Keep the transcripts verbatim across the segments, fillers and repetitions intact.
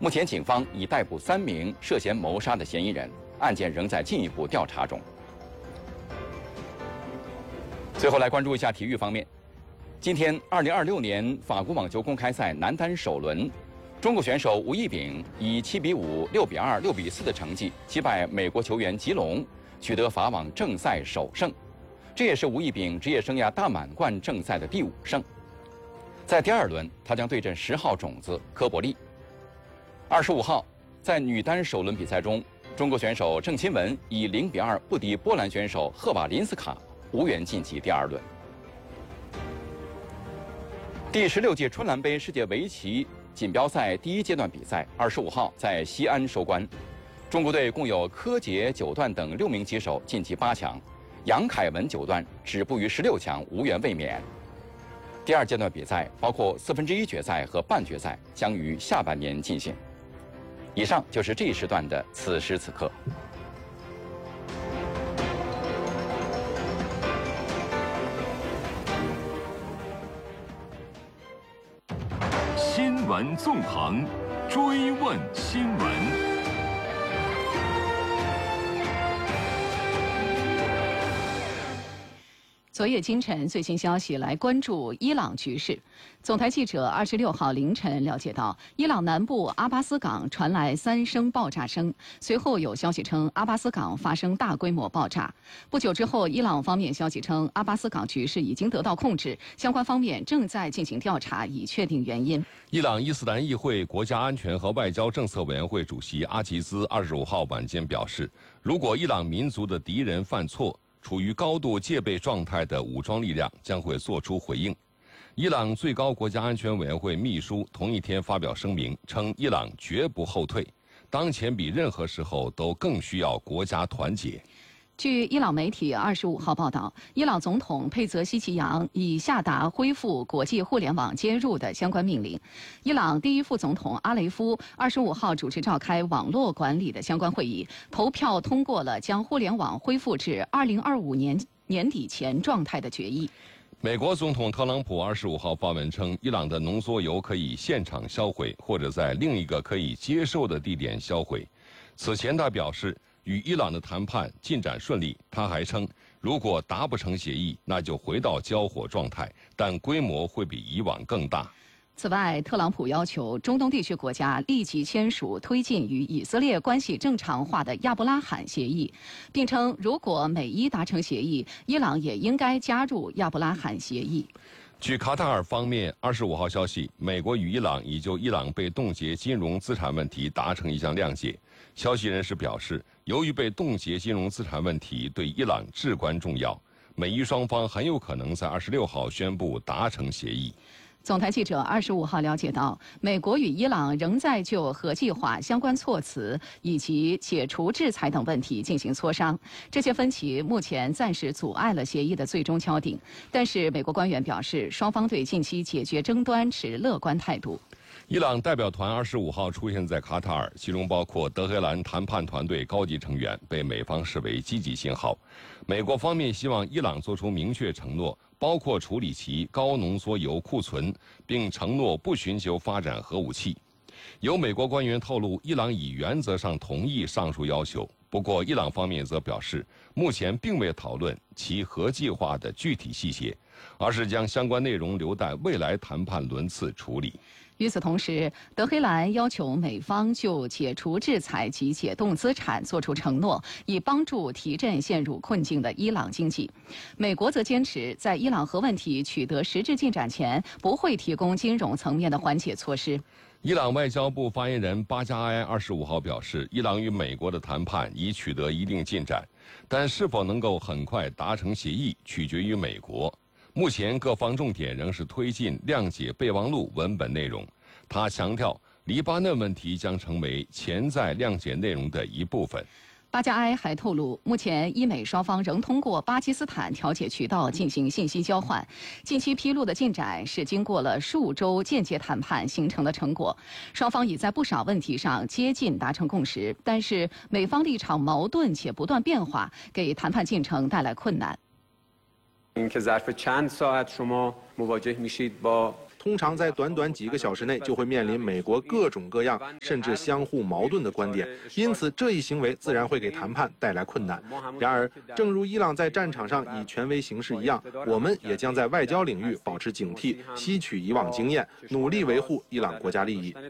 目前警方已逮捕三名涉嫌谋杀的嫌疑人，案件仍在进一步调查中。最后来关注一下体育方面。今天，二零二六年法国网球公开赛男单首轮，中国选手吴亦丙以七比五、六比二、六比四的成绩击败美国球员吉隆，取得法网正赛首胜。这也是吴亦丙职业生涯大满贯正赛的第五胜。在第二轮，他将对阵十号种子科伯利。二十五号，在女单首轮比赛中，中国选手郑钦文以零比二不敌波兰选手赫瓦林斯卡，无缘晋级第二轮。第十六届春兰杯世界围棋锦标赛第一阶段比赛，二十五号在西安收官。中国队共有柯洁、九段等六名棋手晋级八强，杨凯文九段止步于十六强，无缘卫冕。第二阶段比赛包括四分之一决赛和半决赛，将于下半年进行。以上就是这一时段的此时此刻。 新闻纵横，追问新闻。 昨夜今晨最新消息，来关注伊朗局势。总台记者二十六号凌晨了解到，伊朗南部阿巴斯港传来三声爆炸声，随后有消息称阿巴斯港发生大规模爆炸。不久之后，伊朗方面消息称阿巴斯港局势已经得到控制，相关方面正在进行调查，以确定原因。 伊朗伊斯兰议会国家安全和外交政策委员会主席阿吉兹二十五号晚间表示，如果伊朗民族的敌人犯错，处于高度戒备状态的武装力量将会作出回应。伊朗最高国家安全委员会秘书同一天发表声明，称伊朗绝不后退，当前比任何时候都更需要国家团结。 据伊朗媒体二十五号报道，伊朗总统佩泽希奇扬已下达恢复国际互联网接入的相关命令。伊朗第一副总统阿雷夫二十五号主持召开网络管理的相关会议，投票通过了将互联网恢复至二零二五年年底前状态的决议。 美国总统特朗普二十五号发文称，伊朗的浓缩铀可以现场销毁，或者在另一个可以接受的地点销毁。此前他表示，与伊朗的谈判进展顺利，他还称，如果达不成协议，那就回到交火状态，但规模会比以往更大。 此外，特朗普要求中东地区国家立即签署推进与以色列关系正常化的亚伯拉罕协议，并称如果美伊达成协议，伊朗也应该加入亚伯拉罕协议。 据卡塔尔方面二十五号消息，美国与伊朗已就伊朗被冻结金融资产问题达成一项谅解。消息人士表示，由于被冻结金融资产问题对伊朗至关重要，美伊双方很有可能在二十六号宣布达成协议。 总台记者二十五号了解到，美国与伊朗仍在就核计划相关措辞以及解除制裁等问题进行磋商。这些分歧目前暂时阻碍了协议的最终敲定，但是美国官员表示，双方对近期解决争端持乐观态度。 伊朗代表团二十五号出现在卡塔尔，其中包括德黑兰谈判团队高级成员，被美方视为积极信号。美国方面希望伊朗做出明确承诺，包括处理其高浓缩铀库存，并承诺不寻求发展核武器。有美国官员透露，伊朗已原则上同意上述要求，不过伊朗方面则表示，目前并未讨论其核计划的具体细节，而是将相关内容留待未来谈判轮次处理。 与此同时，德黑兰要求美方就解除制裁及解冻资产作出承诺，以帮助提振陷入困境的伊朗经济。美国则坚持在伊朗核问题取得实质进展前，不会提供金融层面的缓解措施。 伊朗外交部发言人巴加埃二十五号表示，伊朗与美国的谈判已取得一定进展，但是否能够很快达成协议，取决于美国。目前各方重点仍是推进谅解备忘录文本内容。他强调，黎巴嫩问题将成为潜在谅解内容的一部分。 巴加埃还透露，目前伊美双方仍通过巴基斯坦调解渠道进行信息交换。近期披露的进展是经过了数周间接谈判形成的成果，双方已在不少问题上接近达成共识，但是美方立场矛盾且不断变化，给谈判进程带来困难。 اینکه ظرف چند ساعت شما مواجه میشید با 通常在短短几个小时内就会面临美国各种各样甚至相互矛盾的观点，因此这一行为自然会给谈判带来困难。然而，正如伊朗在战场上以权威行事一样，我们也将在外交领域保持警惕，吸取以往经验，努力维护伊朗国家利益。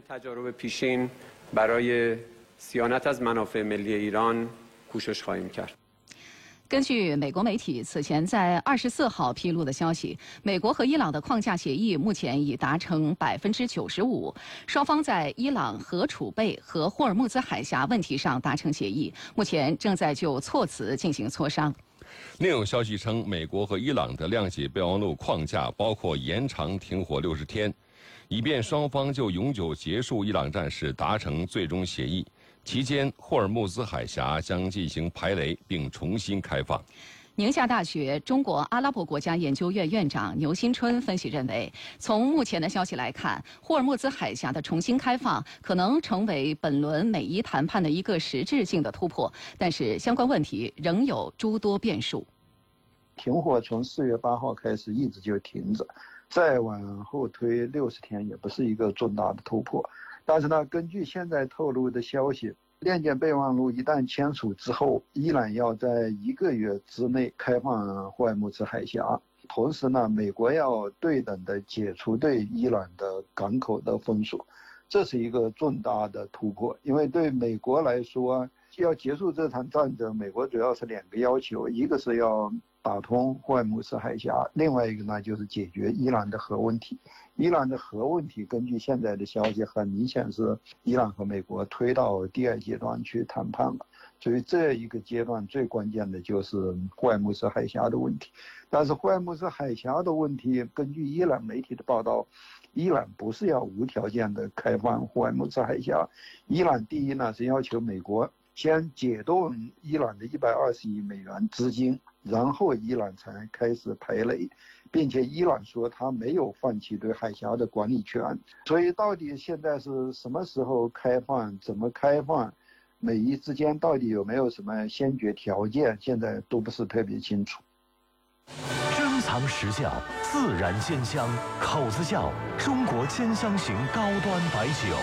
根据美国媒体此前在二十四号披露的消息，美国和伊朗的框架协议目前已达成百分之九十五，双方在伊朗核储备和霍尔木兹海峡问题上达成协议，目前正在就措辞进行磋商。 另有消息称，美国和伊朗的谅解备忘录框架包括延长停火六十天，以便双方就永久结束伊朗战事达成最终协议。期间，霍尔木兹海峡将进行排雷并重新开放。 宁夏大学中国阿拉伯国家研究院院长牛新春分析认为，从目前的消息来看，霍尔木兹海峡的重新开放可能成为本轮美伊谈判的一个实质性的突破，但是相关问题仍有诸多变数。 停火从四月八号开始一直就停着，再往后推六十天也不是一个重大的突破。但是呢，根据现在透露的消息，谅解备忘录一旦签署之后，伊朗要在一个月之内开放霍尔木兹海峡，同时呢，美国要对等的解除对伊朗的港口的封锁，这是一个重大的突破。因为对美国来说，要结束这场战争，美国主要是两个要求，一个是要打通霍尔木兹海峡，另外一个呢就是解决伊朗的核问题。伊朗的核问题，根据现在的消息，很明显是伊朗和美国推到第二阶段去谈判了。所以这一个阶段最关键的就是霍尔木兹海峡的问题。但是霍尔木兹海峡的问题，根据伊朗媒体的报道，伊朗不是要无条件的开放霍尔木兹海峡。伊朗第一呢是要求美国先解冻伊朗的一百二十亿美元资金，然后伊朗才开始排雷，并且伊朗说他没有放弃对海峡的管理权。所以到底现在是什么时候开放，怎么开放，美伊之间到底有没有什么先决条件，现在都不是特别清楚。 珍藏实窖，自然鲜香，口子窖中国兼香型高端白酒。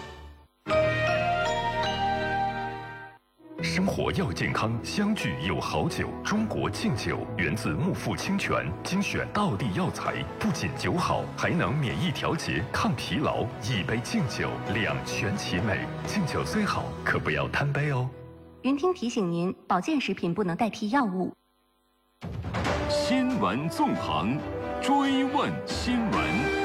生活要健康，相聚有好酒。中国敬酒源自木富清泉，精选道地药材，不仅酒好，还能免疫调节、抗疲劳。一杯敬酒，两全其美。敬酒虽好，可不要贪杯哦。 云听提醒您，保健食品不能代替药物。 新闻纵横，追问新闻。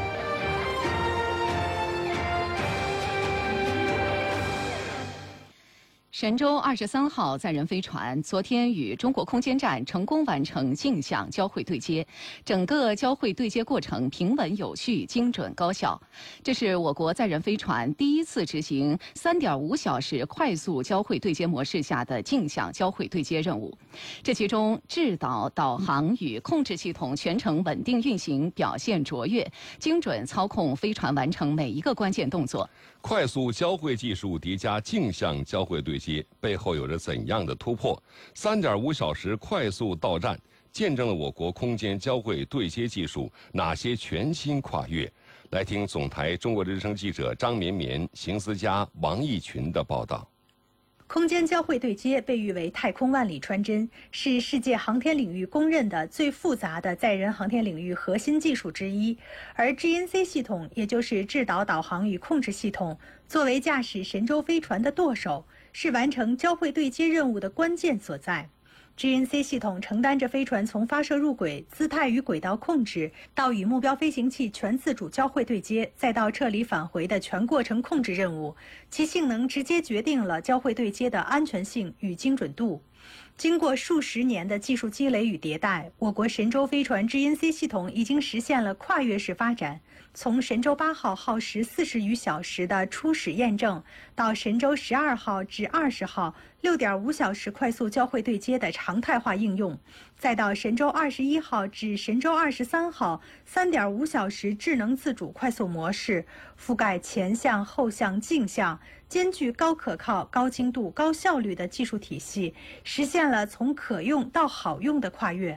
神舟二十三号载人飞船昨天与中国空间站成功完成镜像交会对接，整个交会对接过程平稳有序、精准高效。这是我国载人飞船第一次执行三点五小时快速交会对接模式下的镜像交会对接任务。这其中，制导、导航与控制系统全程稳定运行，表现卓越，精准操控飞船完成每一个关键动作。 快速交会技术叠加镜像交会对接，背后有着怎样的突破？三点五小时快速到站，见证了我国空间交会对接技术哪些全新跨越？来听总台中国之声记者张绵绵、邢思佳、王义群的报道。 空间交会对接被誉为太空万里穿针，是世界航天领域公认的最复杂的载人航天领域核心技术之一。而 G N C 系统，也就是制导、导航与控制系统，作为驾驶神舟飞船的舵手，是完成交会对接任务的关键所在。G N C 系统承担着飞船从发射入轨、姿态与轨道控制，到与目标飞行器全自主交会对接，再到撤离返回的全过程控制任务，其性能直接决定了交会对接的安全性与精准度。经过数十年的技术积累与迭代，我国神舟飞船 G N C 系统已经实现了跨越式发展。从神舟八号耗时四十余小时的初始验证，到神舟十二号至二十号六点五小时快速交会对接的常态化应用，再到神舟二十一号至神舟二十三号三点五小时智能自主快速模式，覆盖前向、后向、镜像，兼具高可靠、高精度、高效率的技术体系，实现了从可用到好用的跨越。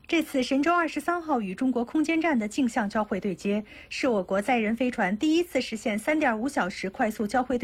这次神舟二十三号与中国空间站的镜像交会对接，是我国载人飞船第一次实现三点五小时快速交会对